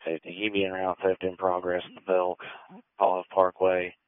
50. He being around theft in progress in the Belk, Olive Parkway.